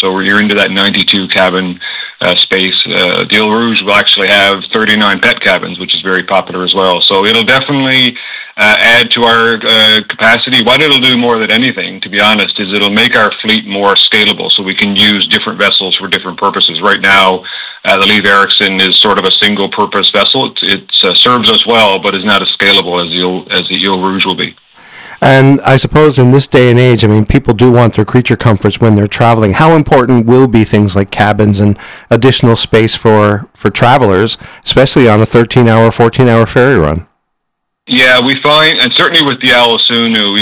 So you're into that 92 cabin space. The Ile Rouge will actually have 39 pet cabins, which is very popular as well. So it'll definitely add to our capacity. What it'll do more than anything, to be honest, is it'll make our fleet more scalable, so we can use different vessels for different purposes. Right now, the Leif Erikson is sort of a single-purpose vessel. It serves us well, but is not as scalable as the Ile Rouge will be. And I suppose in this day and age, I mean, people do want their creature comforts when they're traveling. How important will be things like cabins and additional space for travelers, especially on a 13-hour, 14-hour ferry run? Yeah, we find, and certainly with the Awasunu,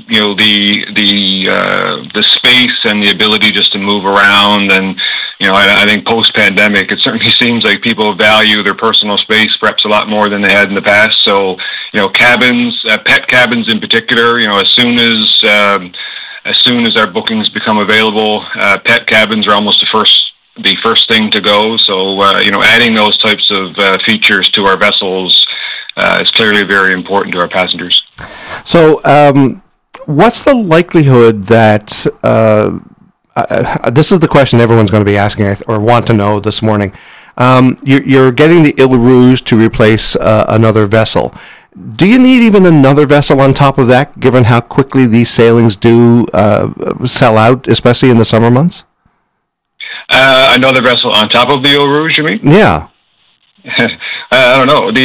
the space and the ability just to move around, and I think post-pandemic, it certainly seems like people value their personal space perhaps a lot more than they had in the past. So, cabins, pet cabins in particular, as soon as our bookings become available, pet cabins are almost the first thing to go. So, adding those types of features to our vessels is clearly very important to our passengers. So, what's the likelihood that this is the question everyone's going to be asking or want to know this morning? You're getting the Ile Rouge to replace another vessel. Do you need even another vessel on top of that, given how quickly these sailings do sell out, especially in the summer months? Another vessel on top of the Ile Rouge, you mean? Yeah. I don't know.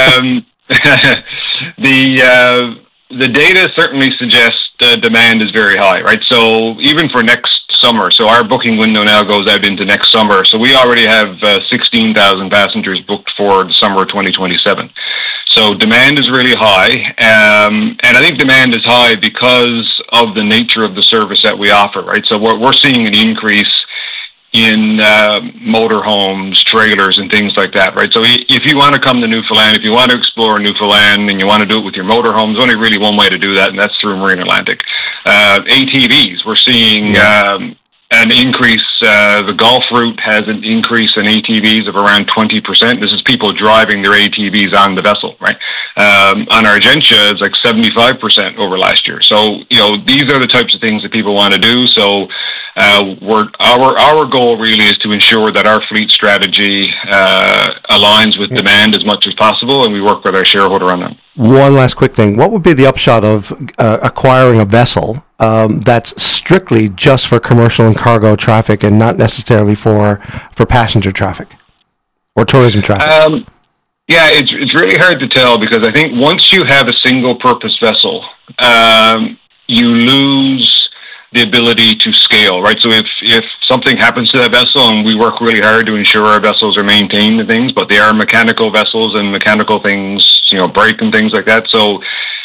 The data certainly suggests demand is very high, right? So even for next summer, so our booking window now goes out into next summer. So we already have 16,000 passengers booked for the summer of 2027. So demand is really high, and I think demand is high because of the nature of the service that we offer, right? So we're seeing an increase in motorhomes, trailers, and things like that, right? So if you want to come to Newfoundland, if you want to explore Newfoundland, and you want to do it with your motorhomes, there's only really one way to do that, and that's through Marine Atlantic. ATVs, we're seeing an increase. The Gulf route has an increase in ATVs of around 20%. This is people driving their ATVs on the vessel, right? On Argentia, it's like 75% over last year. So, these are the types of things that people want to do. So, our goal really is to ensure that our fleet strategy aligns with demand as much as possible, and we work with our shareholder on that. One last quick thing. What would be the upshot of acquiring a vessel that's strictly just for commercial and cargo traffic and not necessarily for passenger traffic or tourism traffic? Yeah, it's really hard to tell, because I think once you have a single-purpose vessel, you lose the ability to scale, right? So if something happens to that vessel, and we work really hard to ensure our vessels are maintained and things, but they are mechanical vessels, and mechanical things, break and things like that. So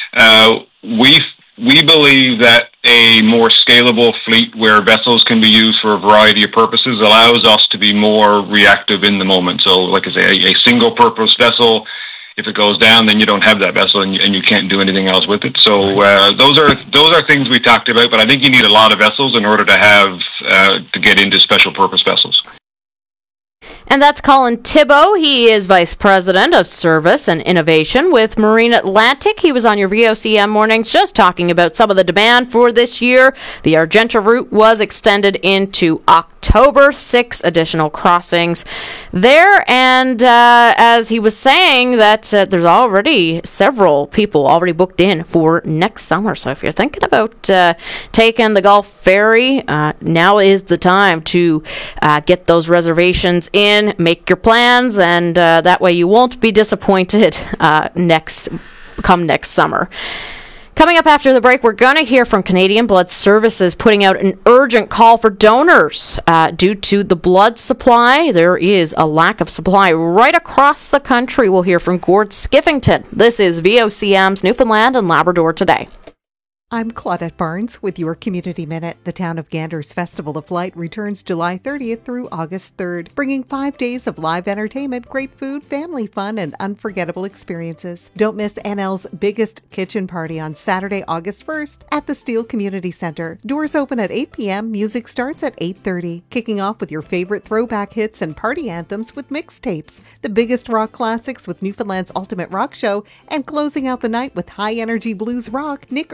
we believe that a more scalable fleet where vessels can be used for a variety of purposes allows us to be more reactive in the moment. So, like I say, a single-purpose vessel, if it goes down, then you don't have that vessel, and you can't do anything else with it. So those are things we talked about, but I think you need a lot of vessels in order to have to get into special purpose vessels. And that's Colin Thibault. He is Vice President of Service and Innovation with Marine Atlantic. He was on your VOCM mornings just talking about some of the demand for this year. The Argentia route was extended into October, 6 additional crossings there. And as he was saying, that there's already several people already booked in for next summer. So if you're thinking about taking the Gulf Ferry, now is the time to get those reservations in, make your plans, and that way you won't be disappointed next summer. Coming up after the break, we're going to hear from Canadian Blood Services putting out an urgent call for donors due to the blood supply. There is a lack of supply right across the country. We'll hear from Gord Skiffington. This is VOCM's Newfoundland and Labrador Today. I'm Claudette Barnes with your Community Minute. The Town of Gander's Festival of Light returns July 30th through August 3rd, bringing 5 days of live entertainment, great food, family fun, and unforgettable experiences. Don't miss NL's biggest kitchen party on Saturday, August 1st at the Steele Community Center. Doors open at 8 p.m., music starts at 8:30, kicking off with your favorite throwback hits and party anthems with mixtapes, the biggest rock classics with Newfoundland's Ultimate Rock Show, and closing out the night with high-energy blues rock, Nick Earl and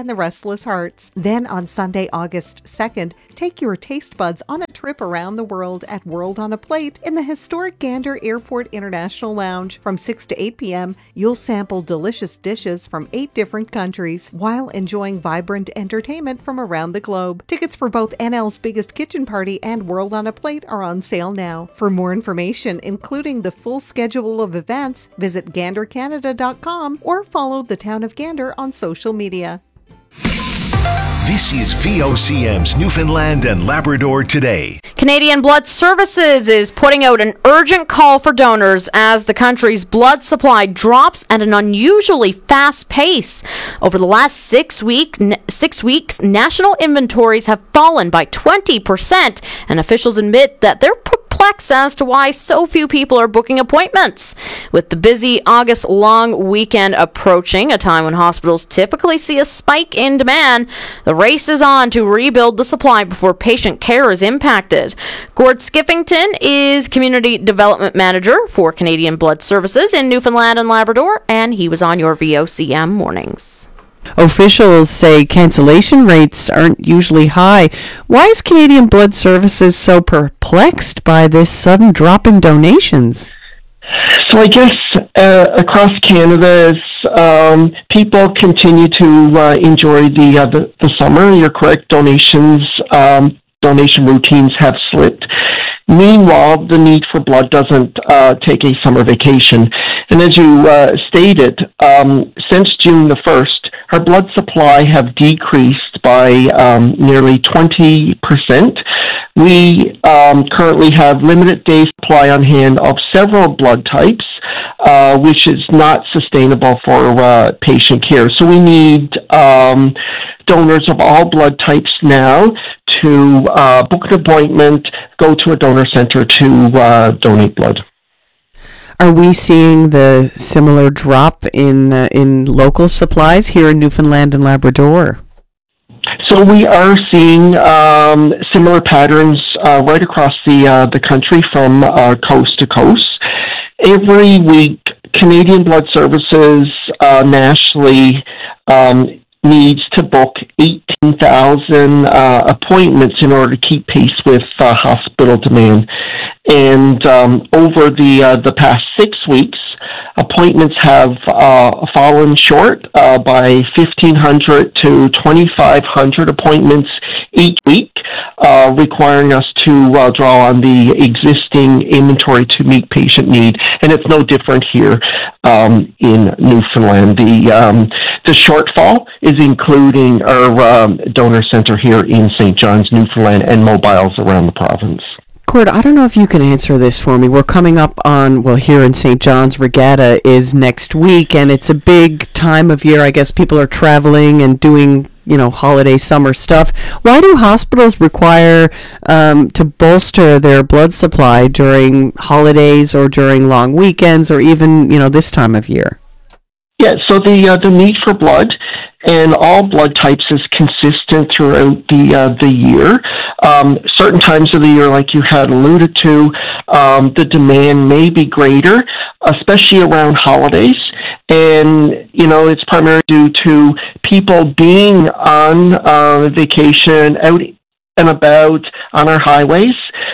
and the Restless Hearts. Then on Sunday, August 2nd, take your taste buds on a trip around the world at World on a Plate in the historic Gander Airport International Lounge. From 6 to 8 p.m., you'll sample delicious dishes from 8 different countries while enjoying vibrant entertainment from around the globe. Tickets for both NL's Biggest Kitchen Party and World on a Plate are on sale now. For more information, including the full schedule of events, visit gandercanada.com or follow the Town of Gander on social media. This is VOCM's Newfoundland and Labrador Today. Canadian Blood Services is putting out an urgent call for donors as the country's blood supply drops at an unusually fast pace. Over the last 6 weeks, national inventories have fallen by 20%, and officials admit that they're perplexed as to why so few people are booking appointments. With the busy August long weekend approaching, a time when hospitals typically see a spike in demand, the race is on to rebuild the supply before patient care is impacted. Gord Skiffington is Community Development Manager for Canadian Blood Services in Newfoundland and Labrador, and he was on your VOCM mornings. Officials say cancellation rates aren't usually high. Why is Canadian Blood Services so perplexed by this sudden drop in donations? So I guess across Canada, people continue to enjoy the summer. You're correct. Donation routines have slipped. Meanwhile, the need for blood doesn't take a summer vacation. And as you stated, since June the 1st, our blood supply have decreased by nearly 20%. We currently have limited day supply on hand of several blood types, which is not sustainable for patient care. So we need donors of all blood types now to book an appointment, go to a donor center to donate blood. Are we seeing the similar drop in local supplies here in Newfoundland and Labrador? So we are seeing similar patterns right across the country from coast to coast. Every week, Canadian Blood Services nationally needs to book 18,000 appointments in order to keep pace with hospital demand. And over the past 6 weeks, appointments have fallen short by 1,500 to 2,500 appointments each week, requiring us to draw on the existing inventory to meet patient need. And it's no different here in Newfoundland. The shortfall is including our donor center here in St. John's, Newfoundland, and mobiles around the province. Cord, I don't know if you can answer this for me. We're coming up on, here in St. John's, Regatta is next week, and it's a big time of year. I guess people are traveling and doing, holiday summer stuff. Why do hospitals require to bolster their blood supply during holidays or during long weekends or even, this time of year? Yeah, so the need for blood and all blood types is consistent throughout the year. Certain times of the year, like you had alluded to, the demand may be greater, especially around holidays. And, it's primarily due to people being on vacation, out and about on our highways.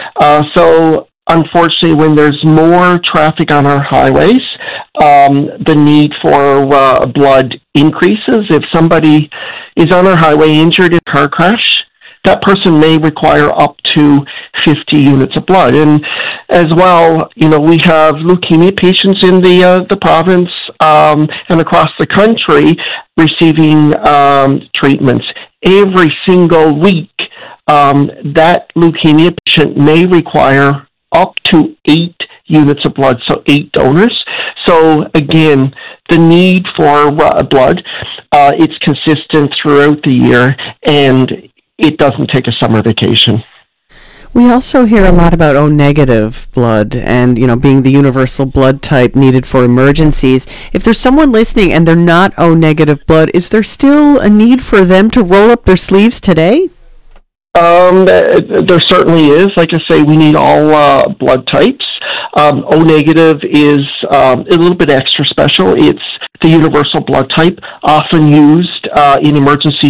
So unfortunately, when there's more traffic on our highways, the need for blood increases. If somebody is on our highway injured in a car crash, that person may require up to 50 units of blood. And as well, we have leukemia patients in the province and across the country receiving treatments. Every single week, that leukemia patient may require up to 8 units of blood, so 8 donors. So again, the need for blood, it's consistent throughout the year, and it doesn't take a summer vacation. We also hear a lot about O-negative blood and, being the universal blood type needed for emergencies. If there's someone listening and they're not O-negative blood, is there still a need for them to roll up their sleeves today? There certainly is. Like I say, we need all blood types. O-negative is a little bit extra special. It's the universal blood type, often used in emergency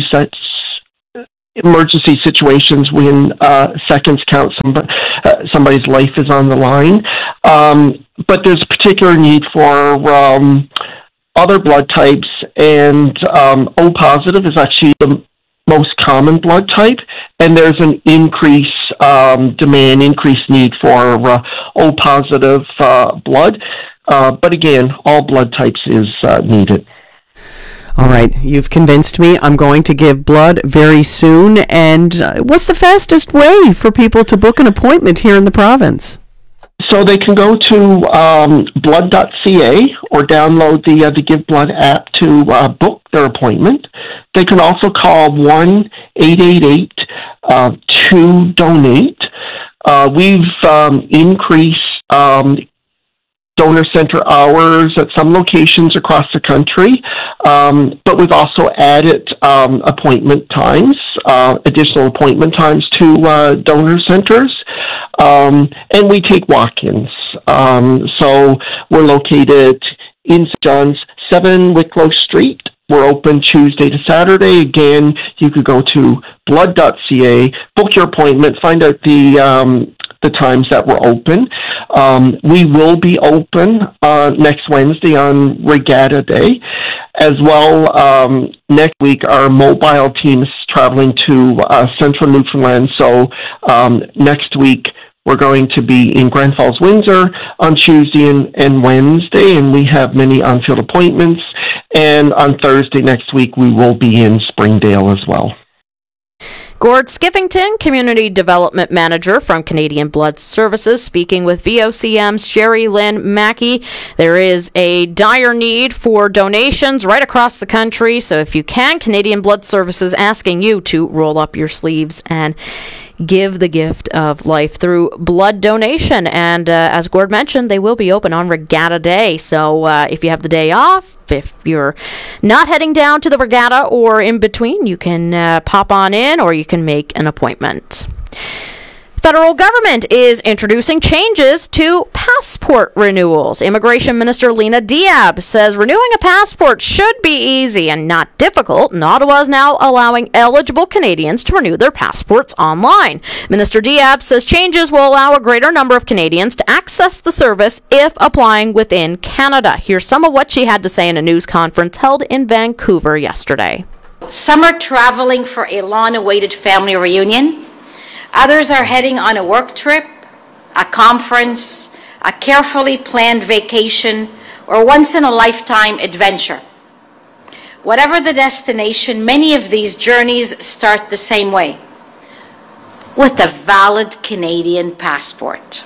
situations when seconds count, somebody's life is on the line. But there's a particular need for other blood types, and O positive is actually the most common blood type, and there's an increased increased need for O positive blood. But again, all blood types is needed. All right, you've convinced me. I'm going to give blood very soon. And what's the fastest way for people to book an appointment here in the province? So they can go to blood.ca or download the Give Blood app to book their appointment. They can also call 1-888-2-DONATE. We've increased donor center hours at some locations across the country, but we've also added additional appointment times to donor centers, and we take walk-ins. So we're located in St. John's, 7 Wicklow Street. We're open Tuesday to Saturday. Again, you could go to blood.ca, book your appointment, find out the times that we're open. We will be open next Wednesday on Regatta Day. As well, next week our mobile team is traveling to central Newfoundland. So next week we're going to be in Grand Falls, Windsor on Tuesday and Wednesday, and we have many on-field appointments. And on Thursday next week we will be in Springdale as well. Gord Skiffington, Community Development Manager from Canadian Blood Services, speaking with VOCM's Sherry Lynn Mackey. There is a dire need for donations right across the country, so if you can, Canadian Blood Services asking you to roll up your sleeves and give the gift of life through blood donation. And as Gord mentioned, they will be open on Regatta Day. So if you have the day off, if you're not heading down to the regatta or in between, you can pop on in or you can make an appointment. Federal government is introducing changes to passport renewals. Immigration Minister Lena Diab says renewing a passport should be easy and not difficult, and Ottawa is now allowing eligible Canadians to renew their passports online. Minister Diab says changes will allow a greater number of Canadians to access the service if applying within Canada. Here's some of what she had to say in a news conference held in Vancouver yesterday. Some are traveling for a long-awaited family reunion. Others are heading on a work trip, a conference, a carefully planned vacation, or once-in-a-lifetime adventure. Whatever the destination, many of these journeys start the same way, with a valid Canadian passport.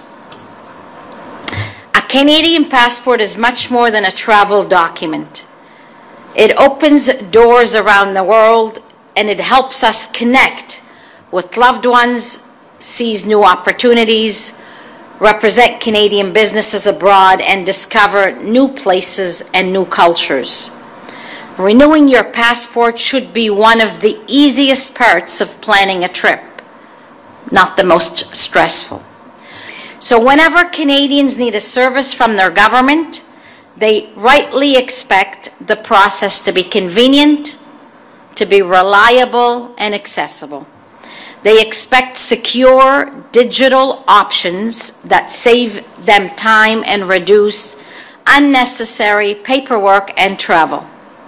A Canadian passport is much more than a travel document. It opens doors around the world, and it helps us connect with loved ones, seize new opportunities, represent Canadian businesses abroad, and discover new places and new cultures. Renewing your passport should be one of the easiest parts of planning a trip, not the most stressful. So whenever Canadians need a service from their government, they rightly expect the process to be convenient, to be reliable and accessible. They expect secure digital options that save them time and reduce unnecessary paperwork and travel.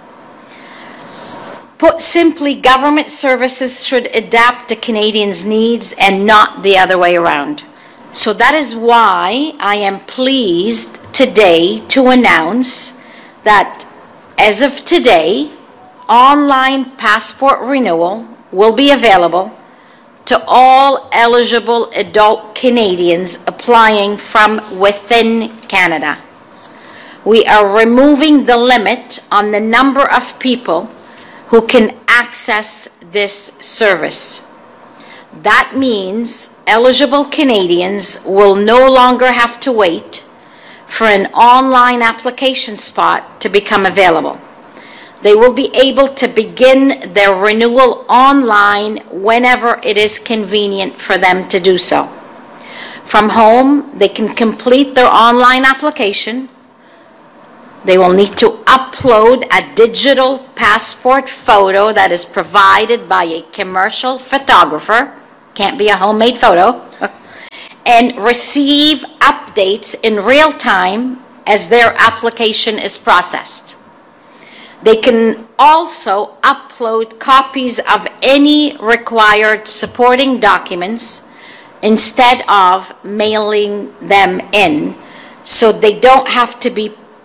Put simply, government services should adapt to Canadians' needs and not the other way around. So that is why I am pleased today to announce that as of today, online passport renewal will be available to all eligible adult Canadians applying from within Canada. We are removing the limit on the number of people who can access this service. That means eligible Canadians will no longer have to wait for an online application spot to become available. They will be able to begin their renewal online whenever it is convenient for them to do so. From home, they can complete their online application, They will need to upload a digital passport photo that is provided by a commercial photographer, can't be a homemade photo, and receive updates in real time as their application is processed. They can also upload copies of any required supporting documents instead of mailing them in, so they don't have to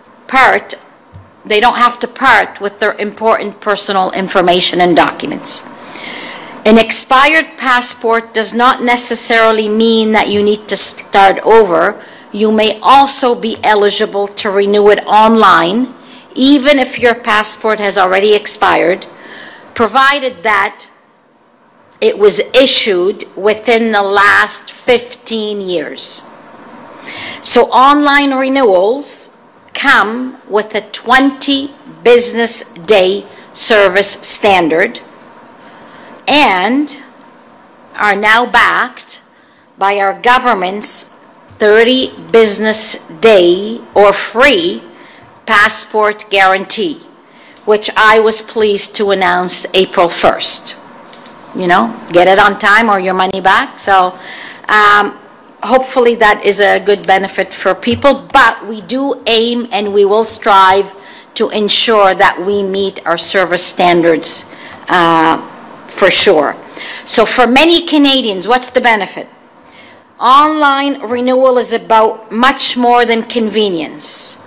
part with their important personal information and documents. An expired passport does not necessarily mean that you need to start over. You may also be eligible to renew it online, even if your passport has already expired, provided that it was issued within the last 15 years. So online renewals come with a 20 business day service standard and are now backed by our government's 30 business day or free passport guarantee, which I was pleased to announce April 1st. You know, get it on time or your money back. So hopefully that is a good benefit for people, but we do aim and we will strive to ensure that we meet our service standards for sure. So for many Canadians, what's the benefit? Online renewal is about much more than convenience.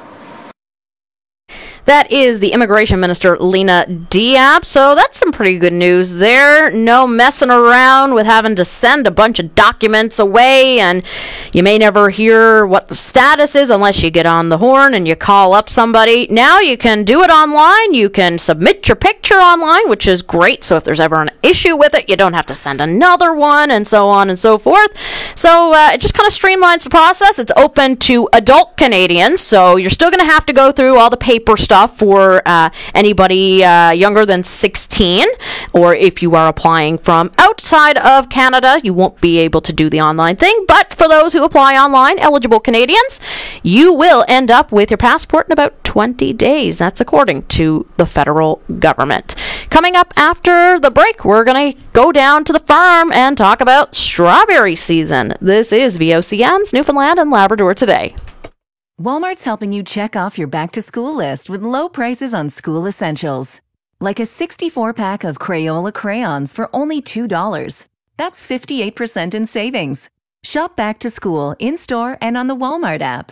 That is the Immigration Minister, Lena Diab. So that's some pretty good news there. No messing around with having to send a bunch of documents away, and you may never hear what the status is unless you get on the horn and you call up somebody. Now you can do it online. You can submit your picture online, which is great. So if there's ever an issue with it, you don't have to send another one, and so on and so forth. So it just kind of streamlines the process. It's open to adult Canadians, so you're still going to have to go through all the paper stuff for anybody younger than 16, or if you are applying from outside of Canada, you won't be able to do the online thing. But for those who apply online, eligible Canadians, you will end up with your passport in about 20 days. That's according to the federal government. Coming up after the break, we're going to go down to the farm and talk about strawberry season. This is VOCM's Newfoundland and Labrador Today. Walmart's helping you check off your back-to-school list with low prices on school essentials. Like a 64-pack of Crayola crayons for only $2. That's 58% in savings. Shop back to school in-store and on the Walmart app.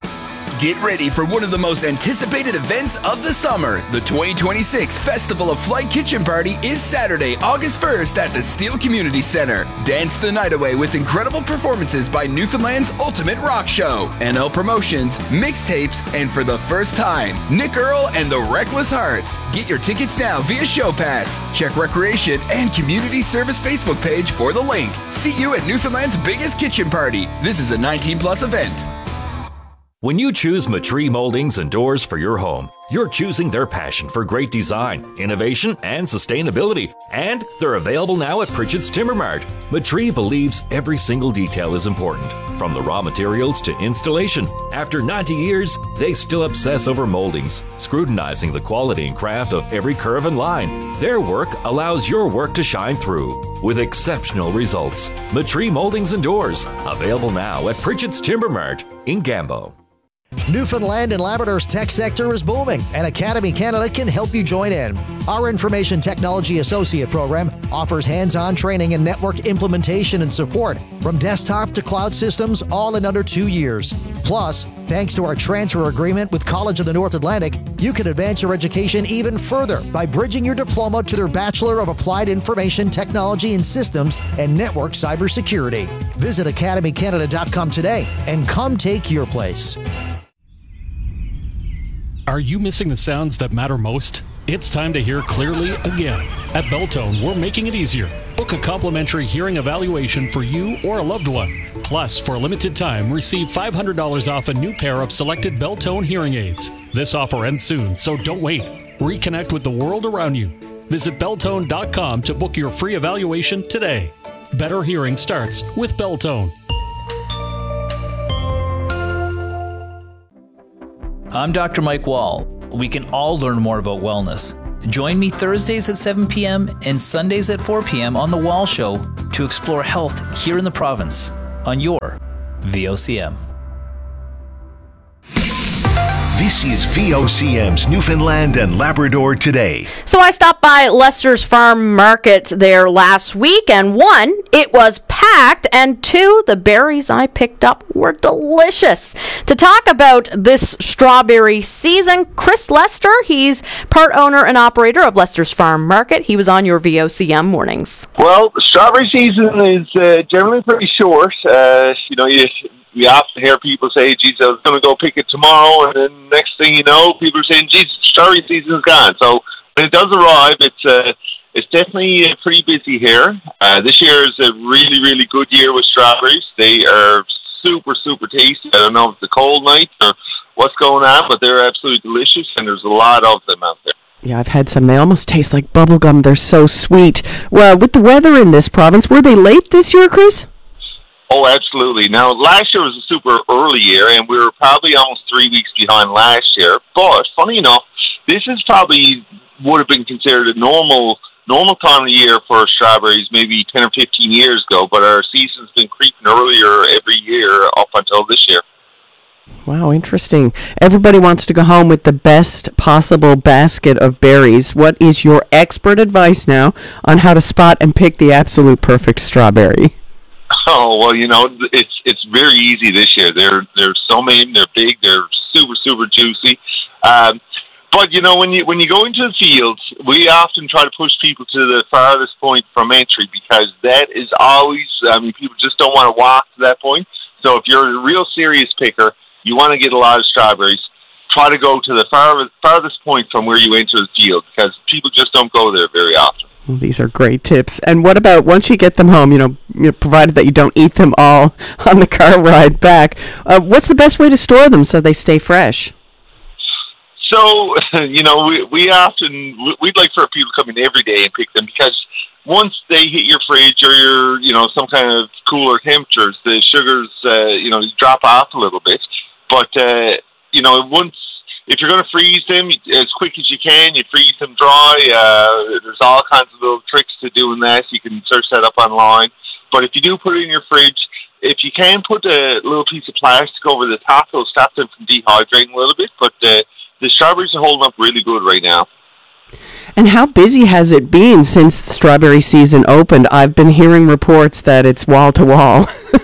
Get ready for one of the most anticipated events of the summer. The 2026 Festival of Flight Kitchen Party is Saturday, August 1st at the Steele Community Center. Dance the night away with incredible performances by Newfoundland's Ultimate Rock Show, NL Promotions, mixtapes, and for the first time, Nick Earl and the Reckless Hearts. Get your tickets now via Show Pass. Check Recreation and Community Service Facebook page for the link. See you at Newfoundland's biggest kitchen party. This is a 19+ event. When you choose Matree Moldings and Doors for your home, you're choosing their passion for great design, innovation, and sustainability. And they're available now at Pritchett's Timber Mart. Matree believes every single detail is important, from the raw materials to installation. After 90 years, they still obsess over moldings, scrutinizing the quality and craft of every curve and line. Their work allows your work to shine through with exceptional results. Matree Moldings and Doors, available now at Pritchett's Timber Mart in Gambo. Newfoundland and Labrador's tech sector is booming, and Academy Canada can help you join in. Our Information Technology Associate program offers hands-on training and network implementation and support from desktop to cloud systems, all in under 2 years. Plus, thanks to our transfer agreement with College of the North Atlantic, you can advance your education even further by bridging your diploma to their Bachelor of Applied Information Technology and Systems and Network Cybersecurity. Visit academycanada.com today and come take your place. Are you missing the sounds that matter most? It's time to hear clearly again. At Beltone, we're making it easier. Book a complimentary hearing evaluation for you or a loved one. Plus, for a limited time, receive $500 off a new pair of selected Beltone hearing aids. This offer ends soon, so don't wait. Reconnect with the world around you. Visit Beltone.com to book your free evaluation today. Better hearing starts with Beltone. I'm Dr. Mike Wall. We can all learn more about wellness. Join me Thursdays at 7 p.m. and Sundays at 4 p.m. on The Wall Show to explore health here in the province on your VOCM. This is VOCM's Newfoundland and Labrador Today. So I stopped by Lester's Farm Market there last week, and one, it was packed, and two, the berries I picked up were delicious. To talk about this strawberry season, Chris Lester, he's part owner and operator of Lester's Farm Market. He was on your VOCM mornings. Well, the strawberry season is generally pretty short. We often hear people say, geez, I was going to go pick it tomorrow, and then next thing you know, people are saying, geez, strawberry season's gone. So when it does arrive, it's definitely pretty busy here. This year is a really, really good year with strawberries. They are super, super tasty. I don't know if it's a cold night or what's going on, but they're absolutely delicious, and there's a lot of them out there. Yeah, I've had some. They almost taste like bubble gum. They're so sweet. Well, with the weather in this province, were they late this year, Chris? Oh, absolutely. Now, last year was a super early year, and we were probably almost 3 weeks behind last year. But, funny enough, this is probably would have been considered a normal time of the year for strawberries maybe 10 or 15 years ago, but our season's been creeping earlier every year up until this year. Wow, interesting. Everybody wants to go home with the best possible basket of berries. What is your expert advice now on how to spot and pick the absolute perfect strawberry? Oh, well, it's very easy this year. There's so many. They're big. They're super, super juicy. But when you go into the fields, we often try to push people to the farthest point from entry because that is always. People just don't want to walk to that point. So if you're a real serious picker, you want to get a lot of strawberries. Try to go to the farthest point from where you enter the field because people just don't go there very often. Well, these are great tips. And what about once you get them home, provided that you don't eat them all on the car ride back, what's the best way to store them so they stay fresh? So, we'd like for people to come in every day and pick them because once they hit your fridge or your, some kind of cooler temperatures, the sugars, drop off a little bit. But, if you're going to freeze them as quick as you can, you freeze them dry. There's all kinds of little tricks to doing that. You can search that up online. But if you do put it in your fridge, if you can put a little piece of plastic over the top, it'll stop them from dehydrating a little bit. But the strawberries are holding up really good right now. And how busy has it been since the strawberry season opened? I've been hearing reports that it's wall to wall.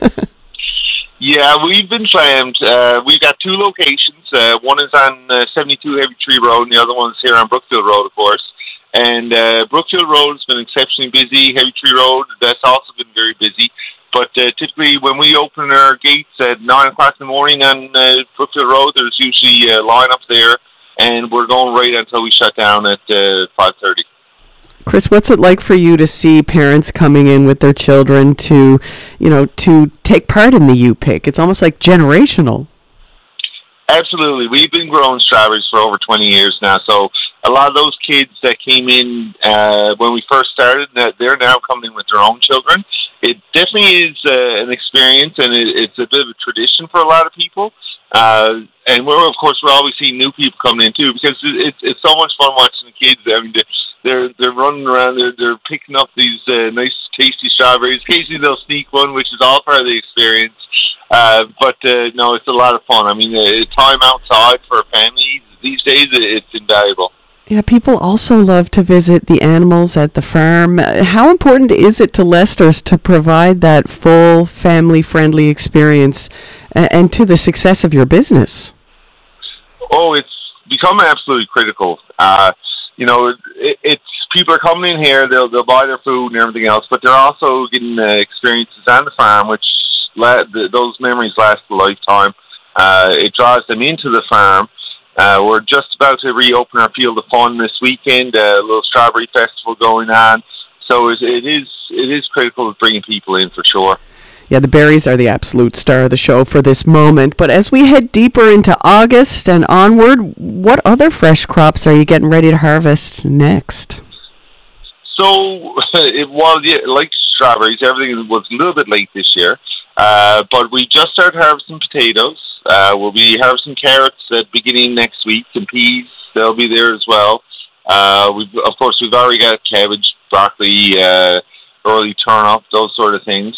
Yeah, we've been slammed. We've got two locations. One is on 72 Heavy Tree Road, and the other one's here on Brookfield Road, of course. And Brookfield Road has been exceptionally busy. Heavy Tree Road, that's also been very busy. But typically when we open our gates at 9 o'clock in the morning on Brookfield Road, there's usually a line up there, and we're going right until we shut down at 5:30. Chris, what's it like for you to see parents coming in with their children to take part in the U-Pick? It's almost like generational. Absolutely. We've been growing strawberries for over 20 years now, so a lot of those kids that came in when we first started, they're now coming in with their own children. It definitely is an experience, and it's a bit of a tradition for a lot of people. And we're always seeing new people coming in too, because it's so much fun watching the kids. They're running around, they're picking up these nice, tasty strawberries. Occasionally they'll sneak one, which is all part of the experience. But it's a lot of fun. Time outside for a family these days, it's invaluable. Yeah, people also love to visit the animals at the farm. How important is it to Lester's to provide that full family-friendly experience and to the success of your business? Oh, it's become absolutely critical. It's people are coming in here, they'll buy their food and everything else, but they're also getting experiences on the farm, which those memories last a lifetime. It draws them into the farm. We're just about to reopen our Field of Fun this weekend, a little strawberry festival going on. So it is critical of bringing people in for sure. Yeah, the berries are the absolute star of the show for this moment. But as we head deeper into August and onward, what other fresh crops are you getting ready to harvest next? So, like strawberries, everything was a little bit late this year. But we just started harvesting potatoes. We'll be harvesting carrots beginning next week, and peas, they'll be there as well. We've already got cabbage, broccoli, early turnip, those sort of things.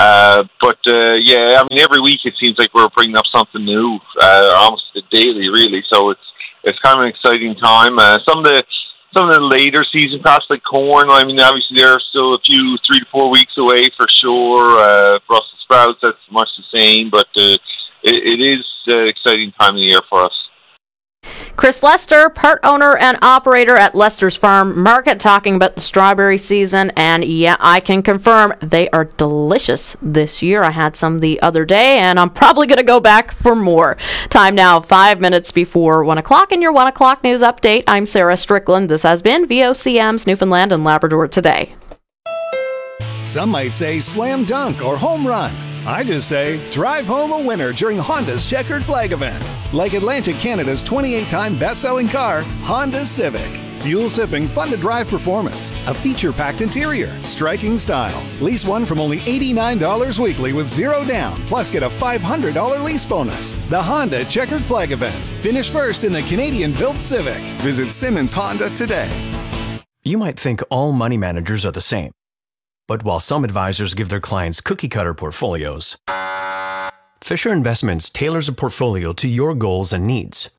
Every week it seems like we're bringing up something new, almost daily, really. So it's kind of an exciting time. Some of the later season crops like corn, obviously they're still a few 3 to 4 weeks away for sure. Brussels sprouts, that's much the same, but it is an exciting time of the year for us. Chris Lester, part owner and operator at Lester's Farm Market, talking about the strawberry season. And yeah, I can confirm they are delicious this year. I had some the other day, and I'm probably going to go back for more. Time now, 5 minutes before 1 o'clock. In your 1 o'clock news update, I'm Sarah Strickland. This has been VOCM's Newfoundland and Labrador Today. Some might say slam dunk or home run. I just say drive home a winner during Honda's Checkered Flag event. Like Atlantic Canada's 28-time best-selling car, Honda Civic. Fuel-sipping, fun-to-drive performance, a feature-packed interior, striking style. Lease one from only $89 weekly with zero down, plus get a $500 lease bonus. The Honda Checkered Flag event. Finish first in the Canadian-built Civic. Visit Simmons Honda today. You might think all money managers are the same. But while some advisors give their clients cookie-cutter portfolios, Fisher Investments tailors a portfolio to your goals and needs.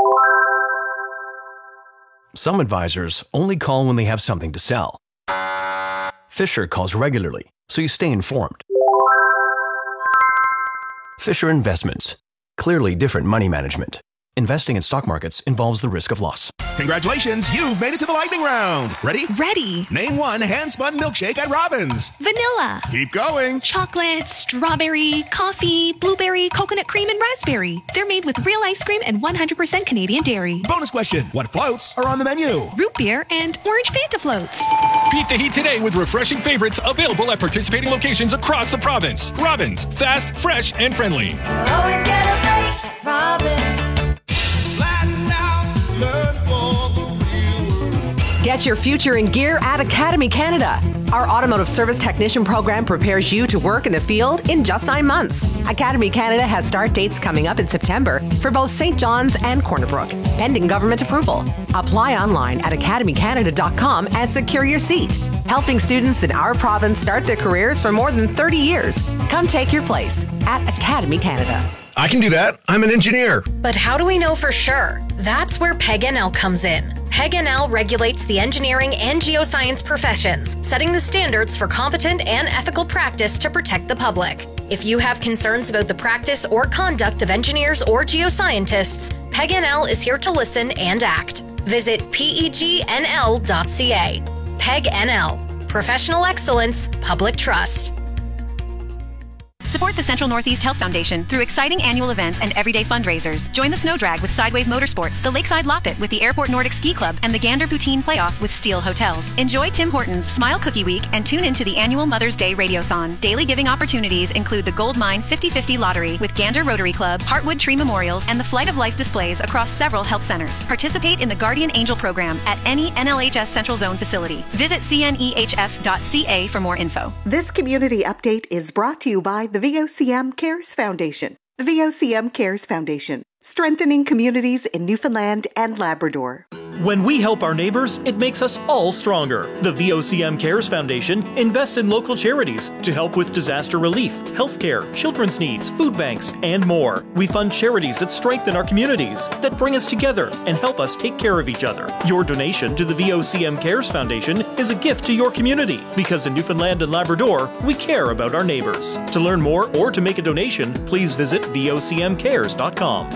Some advisors only call when they have something to sell. Fisher calls regularly, so you stay informed. Fisher Investments. Clearly different money management. Investing in stock markets involves the risk of loss. Congratulations, you've made it to the lightning round. Ready? Ready. Name one hand-spun milkshake at Robbins. Vanilla. Keep going. Chocolate, strawberry, coffee, blueberry, coconut cream, and raspberry. They're made with real ice cream and 100% Canadian dairy. Bonus question. What floats are on the menu? Root beer and orange Fanta floats. Beat the heat today with refreshing favorites available at participating locations across the province. Robbins. Fast, fresh, and friendly. Always get a break at Robbins. Get your future in gear at Academy Canada. Our automotive service technician program prepares you to work in the field in just 9 months. Academy Canada has start dates coming up in September for both St. John's and Corner Brook, pending government approval. Apply online at academycanada.com and secure your seat. Helping students in our province start their careers for more than 30 years. Come take your place at Academy Canada. I can do that. I'm an engineer. But how do we know for sure? That's where PEG-NL comes in. PEG-NL regulates the engineering and geoscience professions, setting the standards for competent and ethical practice to protect the public. If you have concerns about the practice or conduct of engineers or geoscientists, PEG-NL is here to listen and act. Visit pegnl.ca. PEG-NL. Professional excellence, public trust. Support the Central Northeast Health Foundation through exciting annual events and everyday fundraisers. Join the Snow Drag with Sideways Motorsports, the Lakeside Loppet with the Airport Nordic Ski Club, and the Gander Poutine Playoff with Steel Hotels. Enjoy Tim Hortons Smile Cookie Week and tune into the annual Mother's Day Radiothon. Daily giving opportunities include the Gold Mine 50/50 Lottery with Gander Rotary Club, Heartwood Tree Memorials, and the Flight of Life displays across several health centers. Participate in the Guardian Angel program at any NLHS Central Zone facility. Visit cnehf.ca for more info. This community update is brought to you by the VOCM Cares Foundation. The VOCM Cares Foundation, strengthening communities in Newfoundland and Labrador. When we help our neighbors, it makes us all stronger. The VOCM Cares Foundation invests in local charities to help with disaster relief, healthcare, children's needs, food banks, and more. We fund charities that strengthen our communities, that bring us together and help us take care of each other. Your donation to the VOCM Cares Foundation is a gift to your community, because in Newfoundland and Labrador, we care about our neighbors. To learn more or to make a donation, please visit vocmcares.com.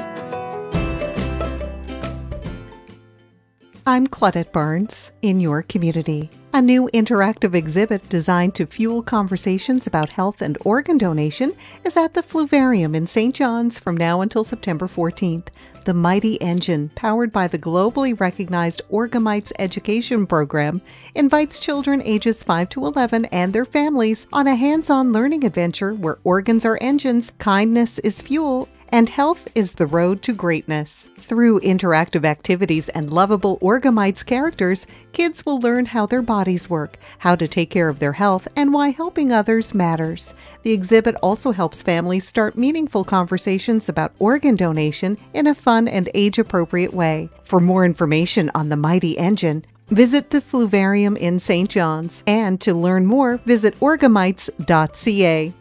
I'm Claudette Barnes, in your community. A new interactive exhibit designed to fuel conversations about health and organ donation is at the Fluvarium in St. John's from now until September 14th. The Mighty Engine, powered by the globally recognized Orgamites Education Program, invites children ages 5 to 11 and their families on a hands-on learning adventure where organs are engines, kindness is fuel, and health is the road to greatness. Through interactive activities and lovable Orgamites characters, kids will learn how their bodies work, how to take care of their health, and why helping others matters. The exhibit also helps families start meaningful conversations about organ donation in a fun and age-appropriate way. For more information on the mighty engine, visit the Fluvarium in St. John's. And to learn more, visit orgamites.ca.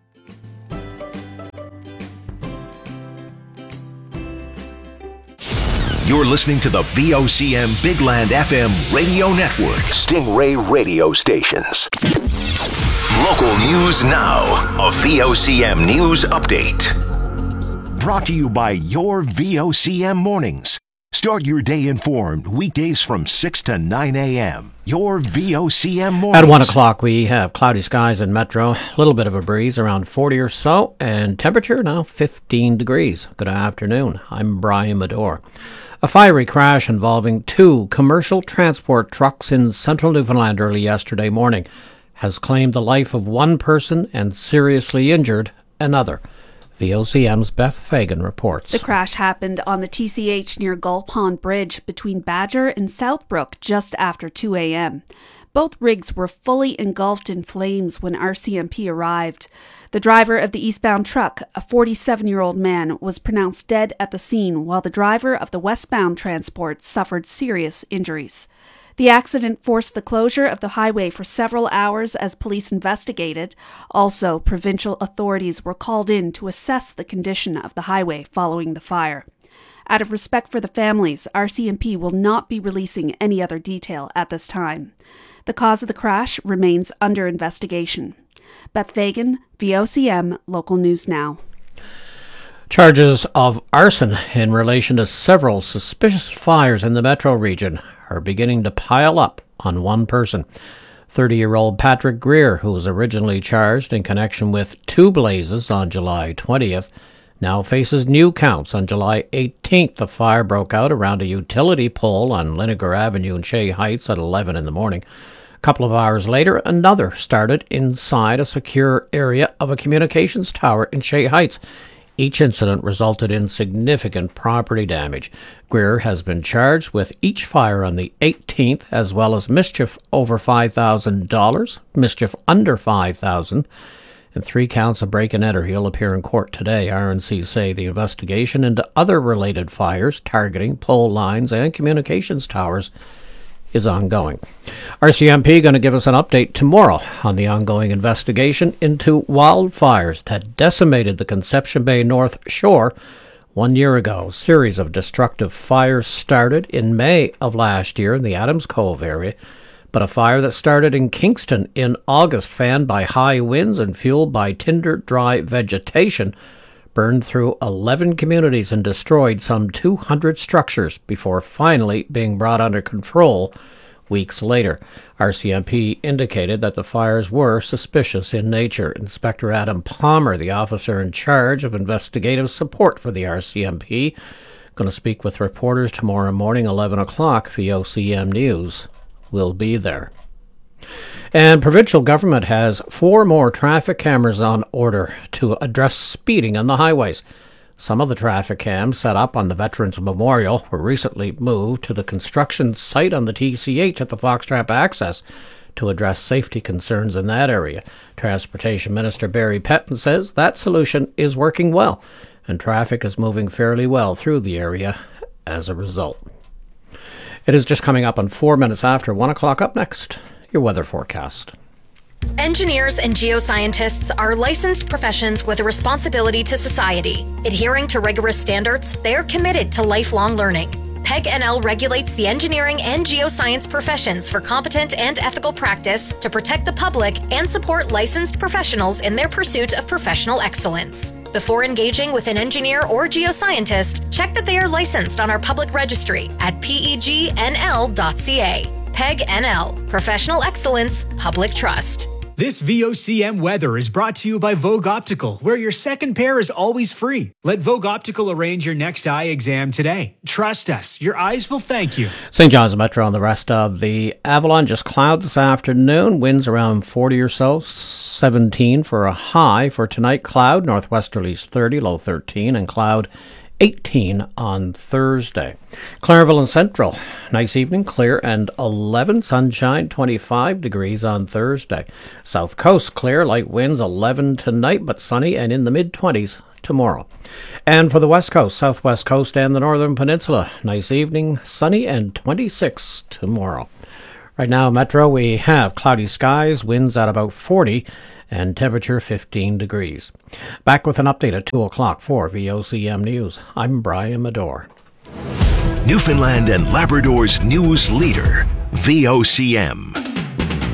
You're listening to the VOCM Big Land FM radio network. Stingray radio stations. Local news now. A VOCM news update. Brought to you by your VOCM mornings. Start your day informed weekdays from 6 to 9 a.m. Your VOCM mornings. At 1 o'clock, we have cloudy skies in Metro. A little bit of a breeze, around 40 or so, and temperature now 15 degrees. Good afternoon. I'm Brian Medore. A fiery crash involving 2 commercial transport trucks in central Newfoundland early yesterday morning has claimed the life of 1 person and seriously injured another. VOCM's Beth Fagan reports. The crash happened on the TCH near Gull Pond Bridge between Badger and Southbrook just after 2 a.m. Both rigs were fully engulfed in flames when RCMP arrived. The driver of the eastbound truck, a 47-year-old man, was pronounced dead at the scene, while the driver of the westbound transport suffered serious injuries. The accident forced the closure of the highway for several hours as police investigated. Also, provincial authorities were called in to assess the condition of the highway following the fire. Out of respect for the families, RCMP will not be releasing any other detail at this time. The cause of the crash remains under investigation. Beth Fagan, VOCM, Local News Now. Charges of arson in relation to several suspicious fires in the Metro region are beginning to pile up on one person. 30-year-old Patrick Greer, who was originally charged in connection with 2 blazes on July 20th, now faces new counts. On July 18th, the fire broke out around a utility pole on Linnegar Avenue in Shea Heights at 11 in the morning. A couple of hours later, another started inside a secure area of a communications tower in Shea Heights. Each incident resulted in significant property damage. Greer has been charged with each fire on the 18th, as well as mischief over $5,000, mischief under $5,000, and 3 counts of break and enter. He'll appear in court today. RNC say the investigation into other related fires targeting pole lines and communications towers is ongoing. RCMP going to give us an update tomorrow on the ongoing investigation into wildfires that decimated the Conception Bay North Shore 1 year ago. A series of destructive fires started in May of last year in the Adams Cove area, but a fire that started in Kingston in August, fanned by high winds and fueled by tinder-dry vegetation, burned through 11 communities and destroyed some 200 structures before finally being brought under control weeks later. RCMP indicated that the fires were suspicious in nature. Inspector Adam Palmer, the officer in charge of investigative support for the RCMP, going to speak with reporters tomorrow morning, 11 o'clock. VOCM News will be there. And provincial government has 4 more traffic cameras on order to address speeding on the highways. Some of the traffic cams set up on the Veterans Memorial were recently moved to the construction site on the TCH at the Foxtrap Access to address safety concerns in that area. Transportation Minister Barry Petton says that solution is working well, and traffic is moving fairly well through the area as a result. It is just coming up on 4 minutes after 1 o'clock. Up next, your weather forecast. Engineers and geoscientists are licensed professions with a responsibility to society. Adhering to rigorous standards, they are committed to lifelong learning. PEG NL regulates the engineering and geoscience professions for competent and ethical practice to protect the public and support licensed professionals in their pursuit of professional excellence. Before engaging with an engineer or geoscientist, check that they are licensed on our public registry at pegnl.ca. PEG NL, Professional Excellence, Public Trust. This VOCM weather is brought to you by Vogue Optical, where your second pair is always free. Let Vogue Optical arrange your next eye exam today. Trust us, your eyes will thank you. St. John's Metro and the rest of the Avalon, just cloud this afternoon. Winds around 40 or so, 17 for a high. For tonight, cloud, northwesterlies 30, low 13, and cloud 18 on Thursday. Clareville and Central, nice evening, clear and 11, sunshine 25 degrees on Thursday. South Coast, clear, light winds 11 tonight, but sunny and in the mid-20s tomorrow. And for the West Coast, Southwest Coast and the Northern Peninsula, nice evening, sunny and 26 tomorrow. Right now, Metro, we have cloudy skies, winds at about 40, and temperature 15 degrees. Back with an update at 2 o'clock for VOCM News. I'm Brian Medore. Newfoundland and Labrador's news leader, VOCM.